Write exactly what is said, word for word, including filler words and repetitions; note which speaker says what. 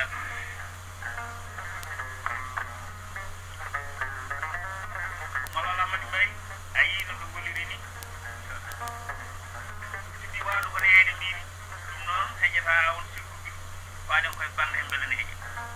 Speaker 1: malala mati bay ayi no do goliri ni di walu ko reede bi dum non hejata on sikku faade koy bande en belane heje